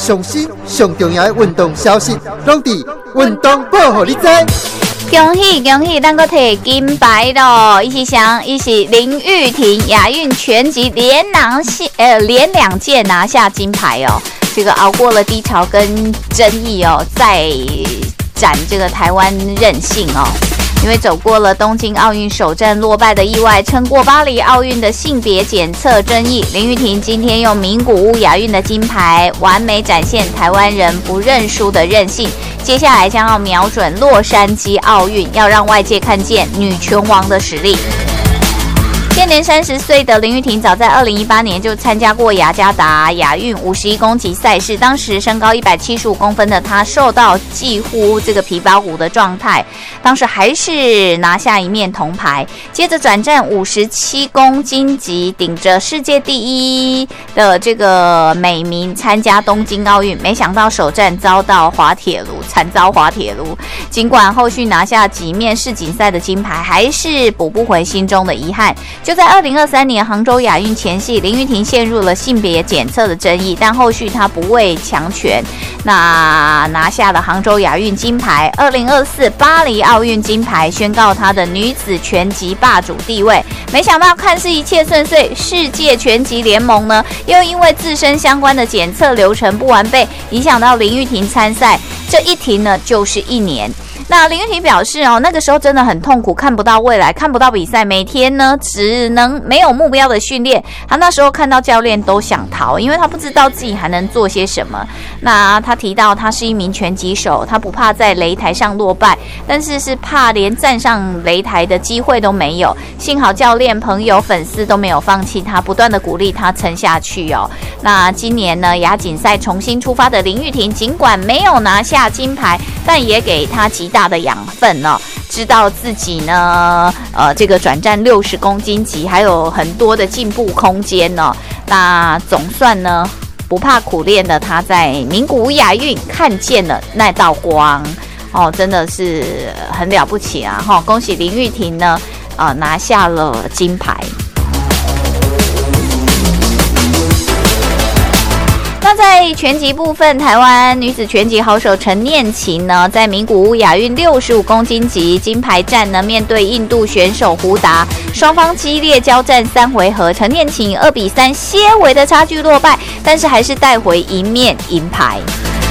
上新上重要的运动消息，拢伫运动报互你知。 恭喜恭喜，咱个摕金牌咯！伊是林玉婷亚运拳击连2届拿下金牌哦，这个熬过了低潮跟争议哦，再展这个台湾韧性哦。因为走过了东京奥运首战落败的意外，撑过巴黎奥运的性别检测争议，林玉婷今天用名古屋亚运的金牌，完美展现台湾人不认输的韧性。接下来将要瞄准洛杉矶奥运，要让外界看见女拳王的实力。现年30岁的林玉婷，早在2018年就参加过雅加达亚运51公级赛事，当时身高175公分的她，瘦到几乎这个皮包骨的状态，当时还是拿下一面铜牌。接着转战57公斤级，顶着世界第一的这个美名参加东京奥运，没想到首战遭到惨遭滑铁卢。尽管后续拿下几面世锦赛的金牌，还是补不回心中的遗憾。就在2023年杭州亚运前夕，林玉婷陷入了性别检测的争议，但后续她不畏强权，拿下了杭州亚运金牌，2024巴黎奥运金牌，宣告她的女子拳击霸主地位。没想到看似一切顺遂，世界拳击联盟呢，又因为自身相关的检测流程不完备，影响到林玉婷参赛，这一停呢就是1年。那林玉婷表示那个时候真的很痛苦，看不到未来，看不到比赛，每天呢只能没有目标的训练。他那时候看到教练都想逃，因为他不知道自己还能做些什么。那他提到他是一名拳击手，他不怕在擂台上落败，但是怕连站上擂台的机会都没有。幸好教练、朋友、粉丝都没有放弃他，不断的鼓励他撑下去哦。那今年呢亚锦赛重新出发的林玉婷，尽管没有拿下金牌，但也给他极大的养分哦，知道自己呢，这个转战60公斤级还有很多的进步空间哦。那总算呢，不怕苦练的他，在名古屋亚运看见了那道光哦，真的是很了不起啊！哈，恭喜林玉婷呢，拿下了金牌。那在拳击部分，台湾女子拳击好手陈念琴呢，在名古屋亚运65公斤级金牌战呢，面对印度选手胡达，双方激烈交战3回合，陈念琴2-3些微的差距落败，但是还是带回一面银牌。